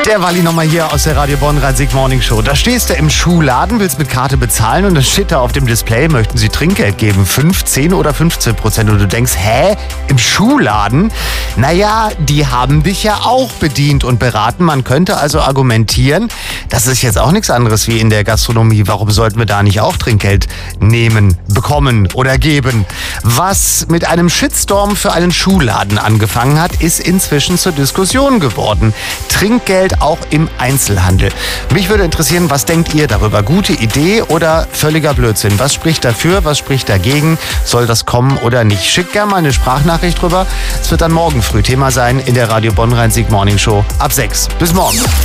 Der Walli nochmal hier aus der Radio Bonn Rhein-Sieg Morning Show. Da stehst du im Schuhladen, willst mit Karte bezahlen und dann steht da auf dem Display, möchten Sie Trinkgeld geben, 5, 10 oder 15%. Und du denkst, im Schuhladen? Naja, die haben dich ja auch bedient und beraten. Man könnte also argumentieren, das ist jetzt auch nichts anderes wie in der Gastronomie. Warum sollten wir da nicht auch Trinkgeld nehmen, bekommen oder geben? Was mit einem Shitstorm für einen Schuhladen angefangen hat, ist inzwischen zur Diskussion geworden. Trinkgeld auch im Einzelhandel. Mich würde interessieren, was denkt ihr darüber? Gute Idee oder völliger Blödsinn? Was spricht dafür, was spricht dagegen? Soll das kommen oder nicht? Schickt gerne mal eine Sprachnachricht drüber. Es wird dann morgen früh Thema sein in der Radio Bonn Rhein-Sieg Morning Show ab 6. Bis morgen.